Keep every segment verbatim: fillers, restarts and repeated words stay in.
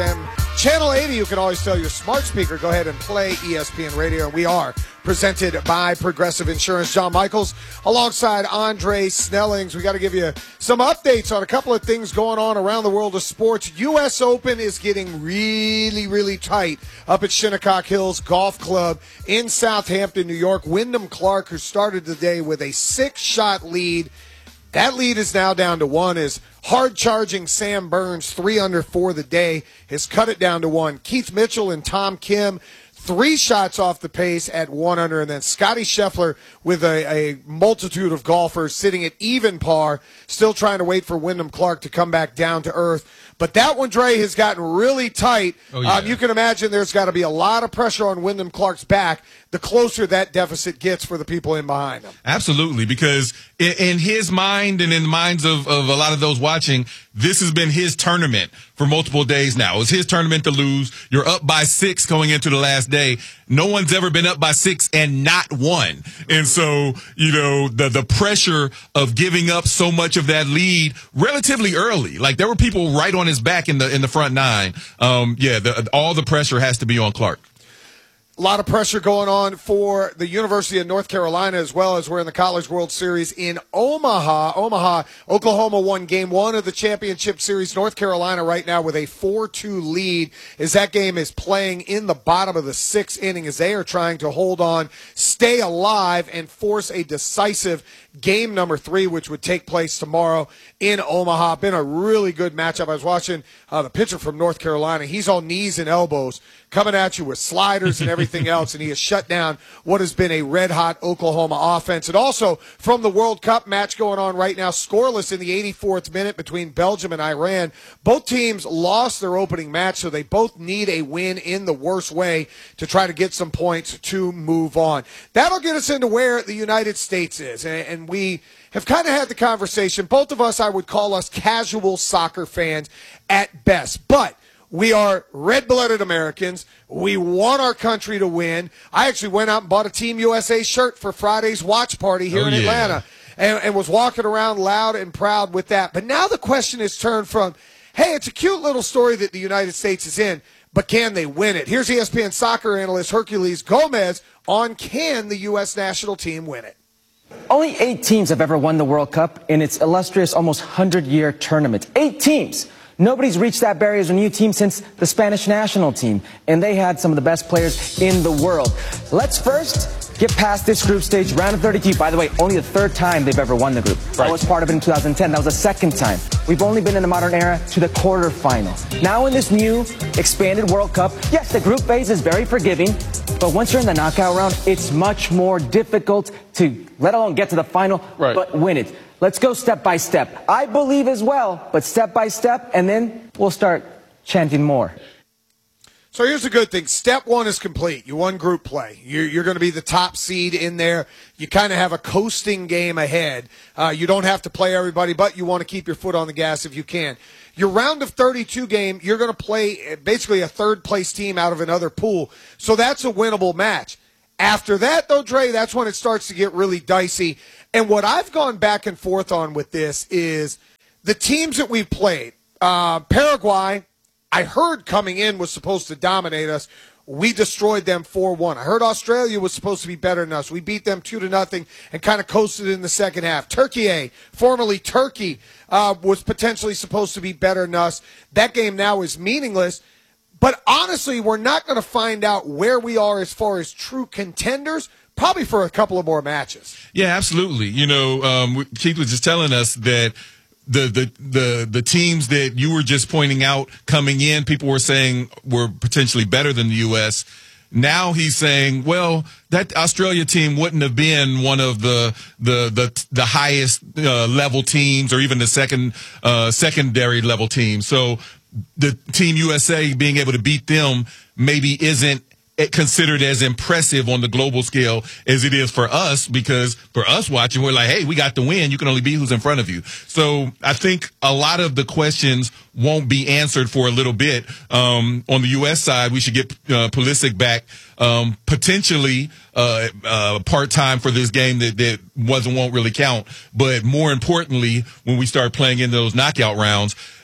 Channel eighty, you can always tell your smart speaker, go ahead and play E S P N Radio. We are presented by Progressive Insurance. John Michaels alongside Andre Snellings. We got to give you some updates on a couple of things going on around the world of sports. U S Open is getting really, really tight up at Shinnecock Hills Golf Club in Southampton, New York. Wyndham Clark, who started the day with a six-shot lead, that lead is now down to one as hard-charging Sam Burns, three under for the day, has cut it down to one. Keith Mitchell and Tom Kim, three shots off the pace at one under. And then Scotty Scheffler with a, a multitude of golfers sitting at even par, still trying to wait for Wyndham Clark to come back down to earth. But that one, Dre, has gotten really tight. Oh, yeah. um, you can imagine there's got to be a lot of pressure on Wyndham Clark's back the closer that deficit gets for the people in behind him. Absolutely, because in, in his mind and in the minds of, of a lot of those watching, this has been his tournament for multiple days now. It's his tournament to lose. You're up by six going into the last day. No one's ever been up by six and not won. And so, you know, the, the pressure of giving up so much of that lead relatively early. Like, there were people right on his back in the in the front nine. Um, yeah, the, all the pressure has to be on Clark. A lot of pressure going on for the University of North Carolina as well, as we're in the College World Series in Omaha. Omaha, Oklahoma won game one of the championship series. North Carolina right now with a four two lead as that game is playing in the bottom of the sixth inning as they are trying to hold on, stay alive, and force a decisive game number three, which would take place tomorrow in Omaha. Been a really good matchup. I was watching uh, the pitcher from North Carolina. He's on knees and elbows, coming at you with sliders and everything else, and he has shut down what has been a red-hot Oklahoma offense. And also, from the World Cup match going on right now, scoreless in the eighty-fourth minute between Belgium and Iran. Both teams lost their opening match, so they both need a win in the worst way to try to get some points to move on. That'll get us into where the United States is, and, and we have kind of had the conversation. Both of us, I would call us casual soccer fans at best, but we are red-blooded Americans. We want our country to win. I actually went out and bought a Team U S A shirt for Friday's watch party here oh, in yeah. Atlanta and, and was walking around loud and proud with that. But now the question is turned from, hey, it's a cute little story that the United States is in, but can they win it? Here's E S P N soccer analyst Hercules Gomez on can the U S national team win it? Only eight teams have ever won the World Cup in its illustrious almost hundred-year tournament. Eight teams. Nobody's reached that barrier as a new team since the Spanish national team, and they had some of the best players in the world. Let's first get past this group stage, round of thirty-two. By the way, only the third time they've ever won the group. Right. I was part of it in two thousand ten. That was the second time. We've only been in the modern era to the quarterfinal. Now in this new, expanded World Cup, yes, the group phase is very forgiving, but once you're in the knockout round, it's much more difficult to, let alone get to the final, right, but win it. Let's go step by step. I believe as well, but step by step, and then we'll start chanting more. So here's the good thing. Step one is complete. You won group play. You're, you're going to be the top seed in there. You kind of have a coasting game ahead. Uh, you don't have to play everybody, but you want to keep your foot on the gas if you can. Your round of thirty-two game, you're going to play basically a third-place team out of another pool. So that's a winnable match. After that, though, Dre, that's when it starts to get really dicey. And what I've gone back and forth on with this is the teams that we've played. Uh, Paraguay, I heard coming in was supposed to dominate us. We destroyed them four one. I heard Australia was supposed to be better than us. We beat them two to nothing and kind of coasted in the second half. Turkey, formerly Turkey, uh, was potentially supposed to be better than us. That game now is meaningless. But honestly, we're not going to find out where we are as far as true contenders probably for a couple of more matches. Yeah, absolutely. You know, um, Keith was just telling us that the, the, the, the teams that you were just pointing out coming in, people were saying were potentially better than the U S. Now he's saying, well, that Australia team wouldn't have been one of the the the, the highest uh, level teams or even the second uh, secondary level teams. So the Team U S A being able to beat them maybe isn't considered as impressive on the global scale as it is for us, because for us watching, we're like, hey, we got the win. You can only beat who's in front of you. So I think a lot of the questions won't be answered for a little bit. Um, on the U S side, we should get uh, Pulisic back, um, potentially uh, uh, part-time for this game that, that wasn't won't really count. But more importantly, when we start playing in those knockout rounds,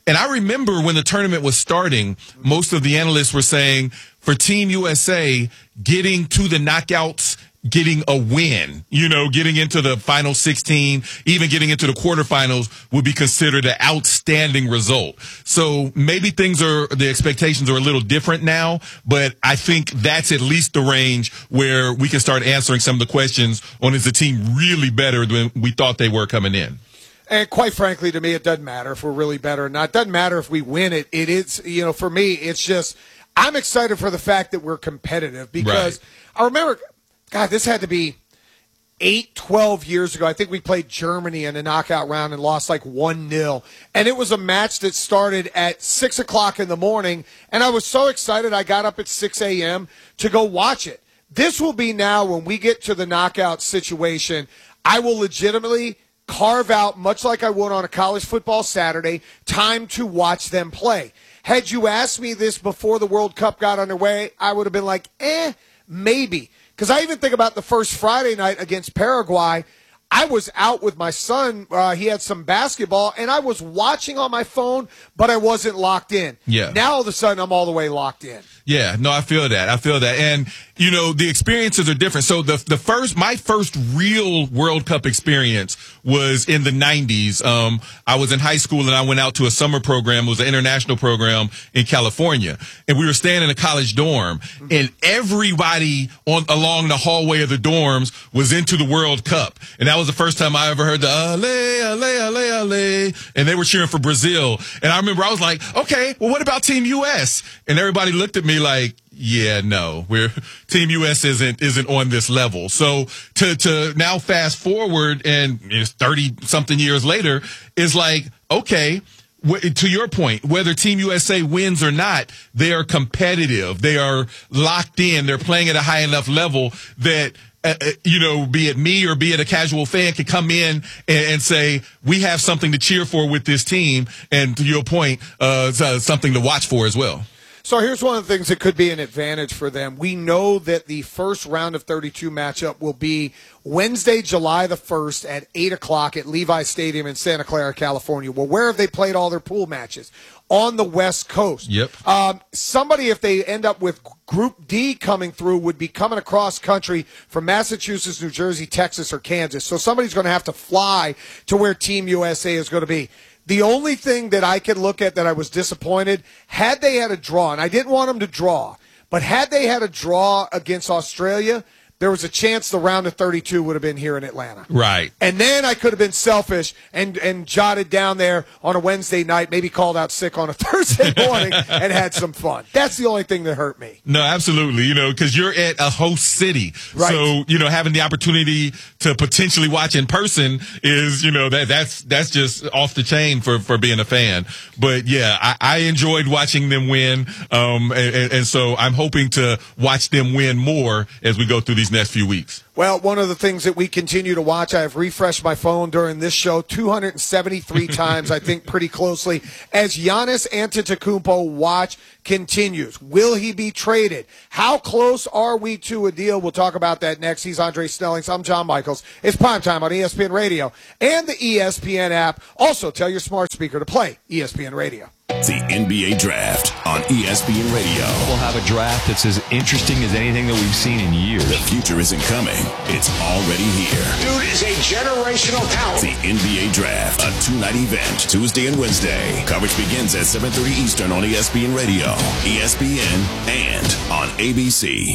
And I remember when the tournament was starting, most of the analysts were saying for Team U S A, getting to the knockouts, getting a win, you know, getting into the final sixteen, even getting into the quarterfinals would be considered an outstanding result. So maybe things are, the expectations are a little different now, but I think that's at least the range where we can start answering some of the questions on, is the team really better than we thought they were coming in? And quite frankly, to me, it doesn't matter if we're really better or not. It doesn't matter if we win it. It is, you know, for me, it's just, I'm excited for the fact that we're competitive because right. I remember, God, this had to be eight, twelve years ago. I think we played Germany in a knockout round and lost like one nil. And it was a match that started at six o'clock in the morning. And I was so excited I got up at six a.m. to go watch it. This will be now when we get to the knockout situation, I will legitimately carve out, much like I would on a college football Saturday, time to watch them play. Had you asked me this before the World Cup got underway, I would have been like, eh, maybe. Because I even think about the first Friday night against Paraguay. I was out with my son. Uh, he had some basketball, and I was watching on my phone, but I wasn't locked in. Yeah. Now all of a sudden, I'm all the way locked in. Yeah, no, I feel that. I feel that. And, you know, the experiences are different. So the the first, my first real World Cup experience was in the nineties. Um, I was in high school and I went out to a summer program. It was an international program in California. And we were staying in a college dorm, mm-hmm. and everybody on along the hallway of the dorms was into the World Cup. And that was the first time I ever heard the Ale, Ale, Ale, Ale. And they were cheering for Brazil. And I remember I was like, okay, well, what about Team U S? And everybody looked at me like, yeah, no, we're Team U S isn't isn't on this level. So to to now fast forward and it's thirty something years later is like, okay, w- to your point, whether Team U S A wins or not, they are competitive. They are locked in. They're playing at a high enough level that Uh, you know, be it me or be it a casual fan, can come in and, and say, we have something to cheer for with this team. And to your point, uh, something to watch for as well. So here's one of the things that could be an advantage for them. We know that the first round of thirty-two matchup will be Wednesday, July the first at eight o'clock at Levi Stadium in Santa Clara, California. Well, where have they played all their pool matches? On the West Coast. Yep. Um, somebody, if they end up with Group D coming through, would be coming across country from Massachusetts, New Jersey, Texas, or Kansas. So somebody's going to have to fly to where Team U S A is going to be. The only thing that I could look at that I was disappointed, had they had a draw, and I didn't want them to draw, but had they had a draw against Australia, there was a chance the round of thirty-two would have been here in Atlanta. Right. And then I could have been selfish and, and jotted down there on a Wednesday night, maybe called out sick on a Thursday morning and had some fun. That's the only thing that hurt me. No, absolutely. You know, because you're at a host city. Right. So, you know, having the opportunity to potentially watch in person is, you know, that that's that's just off the chain for, for being a fan. But, yeah, I, I enjoyed watching them win. Um, and, and so I'm hoping to watch them win more as we go through these next few weeks. Well, one of the things that we continue to watch, I have refreshed my phone during this show two hundred seventy-three times, I think pretty closely, as Giannis Antetokounmpo watch continues. Will he be traded? How close are we to a deal? We'll talk about that next. He's Andre Snellings. I'm John Michaels. It's primetime on E S P N Radio and the E S P N app. Also, tell your smart speaker to play E S P N Radio. The N B A Draft on E S P N Radio. We'll have a draft that's as interesting as anything that we've seen in years. The future isn't coming. It's already here. Dude is a generational talent. The N B A Draft, a two-night event, Tuesday and Wednesday. Coverage begins at seven thirty Eastern on E S P N Radio, E S P N, and on A B C.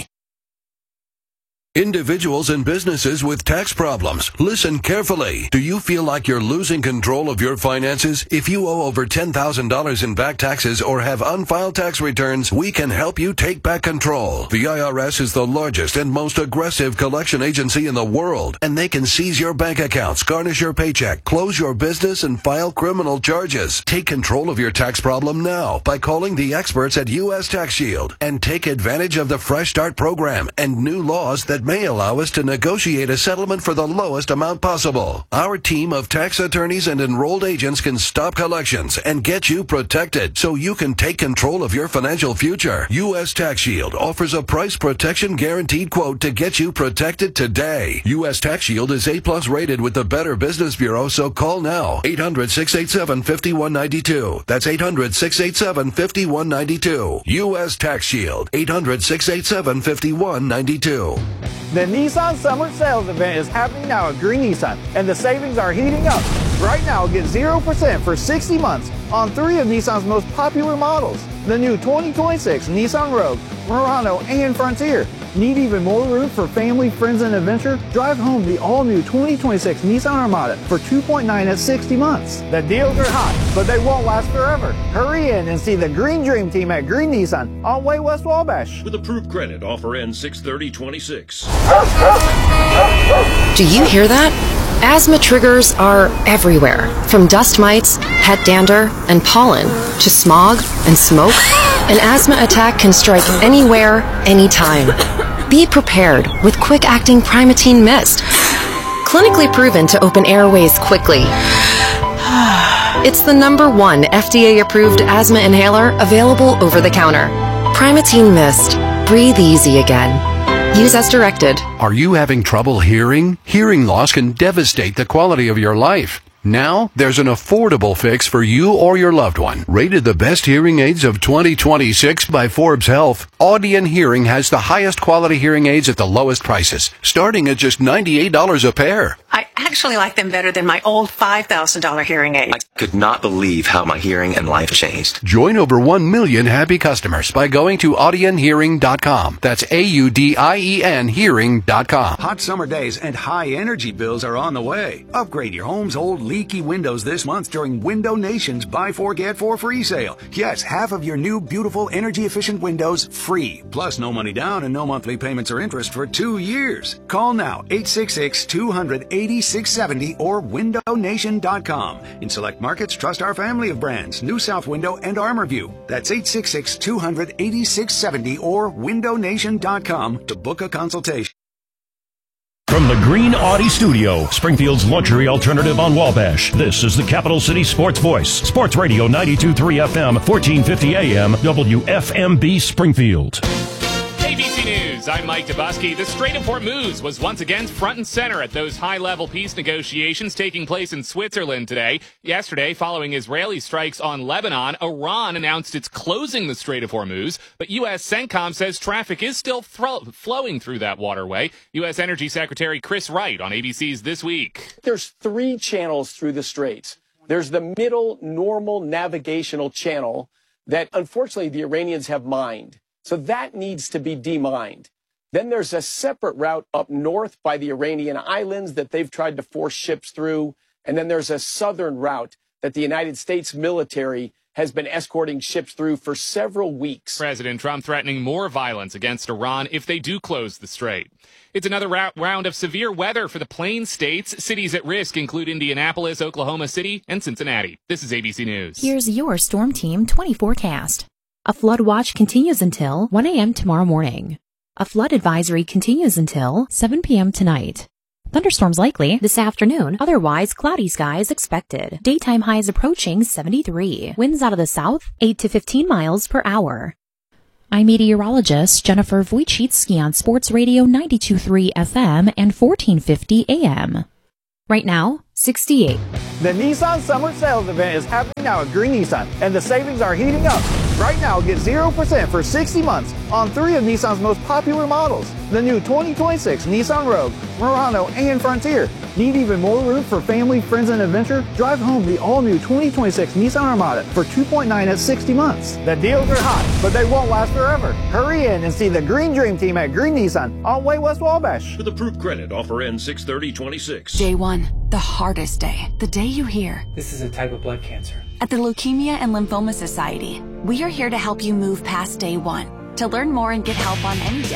Individuals and businesses with tax problems, listen carefully. Do you feel like you're losing control of your finances? If you owe over ten thousand dollars in back taxes or have unfiled tax returns, we can help you take back control. The I R S is the largest and most aggressive collection agency in the world, and they can seize your bank accounts, garnish your paycheck, close your business, and file criminal charges. Take control of your tax problem now by calling the experts at U S Tax Shield and take advantage of the Fresh Start program and new laws that may allow us to negotiate a settlement for the lowest amount possible. Our team of tax attorneys and enrolled agents can stop collections and get you protected so you can take control of your financial future. U S Tax Shield offers a price protection guaranteed quote to get you protected today. U S Tax Shield is A plus rated with the Better Business Bureau, so call now. eight hundred, six eight seven, five one nine two. That's eight hundred, six eight seven, five one nine two. U S Tax Shield. eight hundred, six eight seven, five one nine two. The Nissan Summer Sales Event is happening now at Green Nissan, and the savings are heating up. Right now, get zero percent for sixty months on three of Nissan's most popular models. The new twenty twenty-six Nissan Rogue, Murano, and Frontier. Need even more room for family, friends, and adventure? Drive home the all-new twenty twenty-six Nissan Armada for two point nine at sixty months. The deals are hot, but they won't last forever. Hurry in and see the Green Dream Team at Green Nissan on Way West Wabash. With approved credit, offer ends six thirty twenty-six. Do you hear that? Asthma triggers are everywhere, from dust mites, pet dander, and pollen, to smog and smoke. An asthma attack can strike anywhere, anytime. Be prepared with quick-acting Primatene Mist. Clinically proven to open airways quickly. It's the number one F D A-approved asthma inhaler available over the counter. Primatene Mist. Breathe easy again. Use as directed. Are you having trouble hearing? Hearing loss can devastate the quality of your life. Now, there's an affordable fix for you or your loved one. Rated the best hearing aids of twenty twenty-six by Forbes Health, Audion Hearing has the highest quality hearing aids at the lowest prices, starting at just ninety-eight dollars a pair. I actually like them better than my old five thousand dollars hearing aid. I could not believe how my hearing and life changed. Join over one million happy customers by going to audion hearing dot com. That's A U D I E N hearing dot com. Hot summer days and high energy bills are on the way. Upgrade your home's old leaky windows this month during Window Nation's Buy Four Get Four free sale. Yes, half of your new beautiful energy efficient windows free. Plus no money down and no monthly payments or interest for two years. Call now eight six six, two hundred, eighty-six seventy or window nation dot com. In select markets, trust our family of brands, New South Window and ArmorView. That's eight six six, two hundred, eighty-six seventy or window nation dot com to book a consultation. From the Green Audi Studio, Springfield's luxury alternative on Wabash, this is the Capital City Sports Voice. Sports Radio ninety-two point three F M, fourteen fifty A M, W F M B Springfield. A B C News, I'm Mike Dubusky. The Strait of Hormuz was once again front and center at those high-level peace negotiations taking place in Switzerland today. Yesterday, following Israeli strikes on Lebanon, Iran announced it's closing the Strait of Hormuz, but U S CENTCOM says traffic is still thro- flowing through that waterway. U S Energy Secretary Chris Wright on A B C's This Week. There's three channels through the Strait. There's the middle normal navigational channel that, unfortunately, the Iranians have mined. So that needs to be demined. Then there's a separate route up north by the Iranian islands that they've tried to force ships through. And then there's a southern route that the United States military has been escorting ships through for several weeks. President Trump threatening more violence against Iran if they do close the strait. It's another ra- round of severe weather for the Plains states. Cities at risk include Indianapolis, Oklahoma City, and Cincinnati. This is A B C News. Here's your Storm Team twenty forecast. A flood watch continues until one a.m. tomorrow morning. A flood advisory continues until seven p.m. tonight. Thunderstorms likely this afternoon, otherwise cloudy skies expected. Daytime highs approaching seventy-three. Winds out of the south, eight to fifteen miles per hour. I'm meteorologist Jennifer Wojcicki on Sports Radio ninety-two point three F M and fourteen fifty A M. Right now, sixty-eight. The Nissan Summer Sales Event is happening now at Green Nissan, and the savings are heating up. Right now, get zero percent for sixty months on three of Nissan's most popular models. The new twenty twenty-six Nissan Rogue, Murano, and Frontier. Need even more room for family, friends, and adventure? Drive home the all-new twenty twenty-six Nissan Armada for two point nine at sixty months. The deals are hot, but they won't last forever. Hurry in and see the Green Dream Team at Green Nissan on Way West Wabash. With approved credit, offer ends six thirty twenty-six. Day one, the hardest day. The day you hear, "This is a type of blood cancer." At the Leukemia and Lymphoma Society, we are here to help you move past day one. To learn more and get help on any day,